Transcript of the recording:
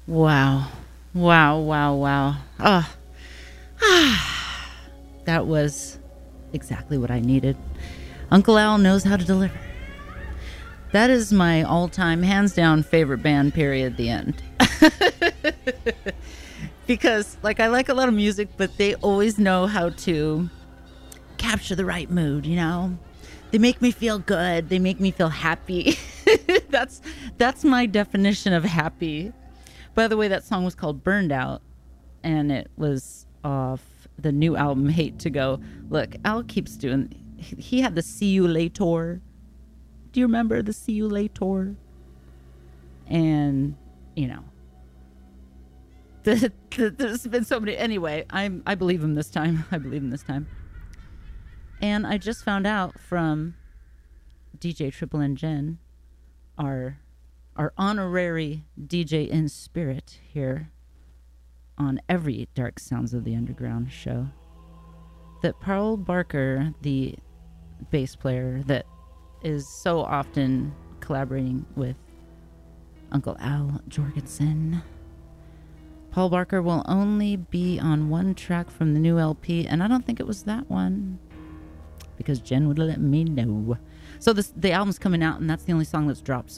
Wow. Wow, wow, wow. Oh, that was exactly what I needed. Uncle Al knows how to deliver. That is my all-time, hands down favorite band, period, the end. Because, like, I like a lot of music, but they always know how to capture the right mood, you know? They make me feel good. They make me feel happy. That's my definition of happy. By the way, that song was called Burned Out, and it was off the new album Hate to Go. Look, Al keeps doing... He had the See You Later. Do you remember the See You Later? And, you know, there's been so many... Anyway, I believe him this time. I believe him this time. And I just found out from DJ Triple N Jen, our honorary DJ in spirit here on every Dark Sounds of the Underground show, that Paul Barker, the bass player that is so often collaborating with Uncle Al Jorgensen, Paul Barker will only be on one track from the new LP, and I don't think it was that one, because Jen would let me know. So the album's coming out, and that's the only song that's dropped